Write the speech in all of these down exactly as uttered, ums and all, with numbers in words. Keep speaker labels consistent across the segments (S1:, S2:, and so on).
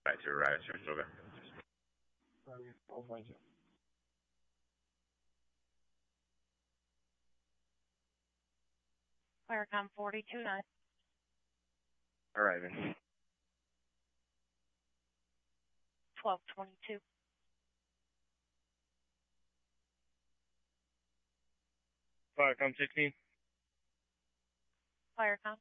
S1: Five two, right, sure, okay.
S2: twelve five two.
S3: Firecom forty-two nine.
S1: Arriving.
S3: twelve twenty-two.
S2: Firecom sixteen.
S3: Firecom.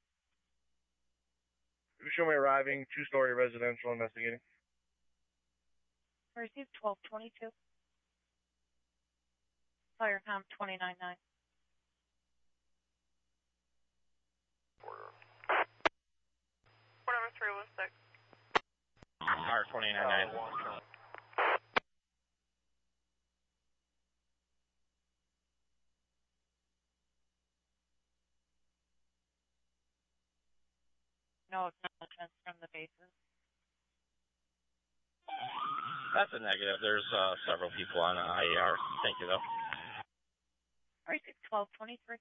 S2: Show me arriving, two-story residential investigating.
S3: Received twelve twenty-two. Firecom twenty-nine nine.
S4: Four number three one six.
S1: R twenty-nine nine.
S3: No acknowledgements from the bases.
S1: That's a negative. There's uh, several people on I E R. Thank you, though.
S3: Received twelve twenty-three.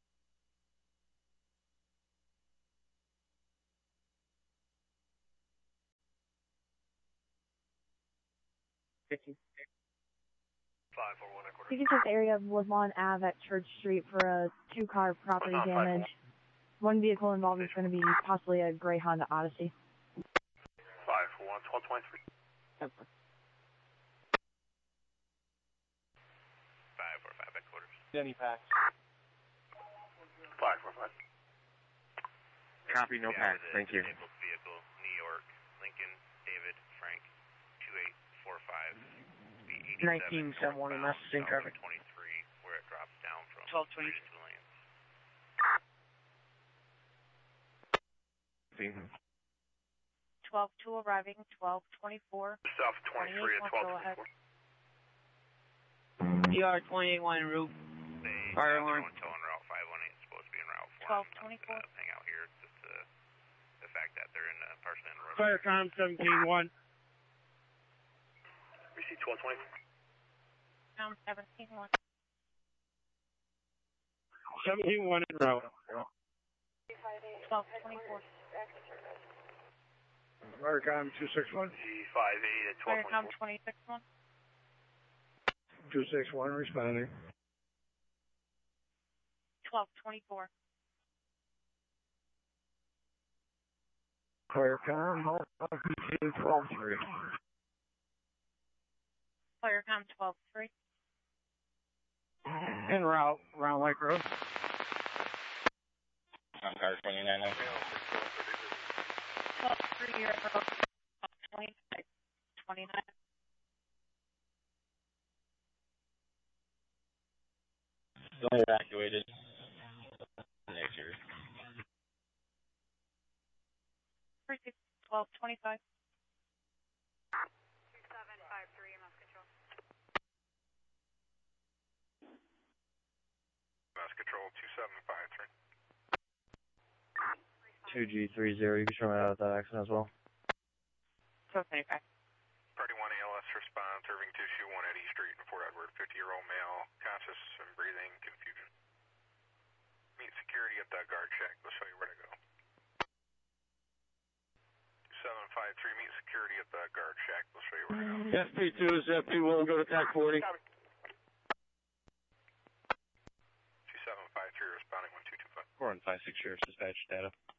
S2: fifteen.
S4: Five four one a quarter.
S5: You can check the area of Woodlawn Ave at Church Street for a two-car property damage. One vehicle involved is going to be possibly a gray Honda Odyssey.
S4: Five four one twelve twenty-three.
S5: Over.
S4: Five four five headquarters.
S2: Denny packs.
S4: Five four five.
S1: Copy, no pack. Thank you.
S4: Vehicle, New York, Lincoln, David, Frank, two eight four five.
S2: nineteen seven one in Mustang traffic.
S4: twenty-three, where it drops down from
S2: twelve twenty.
S4: three to two lanes.
S3: twelve two arriving. twelve twenty-four.
S4: South twenty-three at twelve
S3: go ahead.
S4: twenty-four.
S6: E R twenty-eight one route.
S4: They
S6: Fire
S4: have
S6: alarm.
S4: their own towing route five one eight, supposed to be en route four.
S3: twelve
S4: I'm not
S3: twenty-four.
S4: gonna hang out here, just uh, the fact that they're in uh, partially in the road.
S2: Firecom seventeen one.
S4: Receive twelve twenty-four.
S3: Com seventeen one.
S2: seventeen one in route.
S3: twelve twenty-four.
S2: Firecom two six one.
S4: G five eight at twelve
S3: Firecom
S4: twenty-four.
S3: twenty-six one.
S2: two six one responding.
S3: twelve twenty-four.
S2: Firecom twelve three.
S3: Firecom twelve three.
S2: En route, Round Lake Road.
S1: I'm car twenty-nine nine.
S3: twelve three year road. twenty-six. twenty-nine.
S1: Still evacuated. Next year.
S3: Received twelve twenty-five.
S4: two seven five three, mass control. Mass control two seven five three.
S2: two G three zero, you can show me out of that accident as well.
S3: twelve twenty-five.
S4: Party one A L S response, Irving two two one at East Street in Fort Edward, fifty-year-old male, conscious and breathing, confusion. Meet security at the guard shack, they'll show you where to go. two seven five three, meet security at the guard shack, they'll show you where to go.
S2: F P two is F P one, go to TAC forty.
S4: two seven five three responding one two two five.
S2: four and five six sheriff's dispatch data.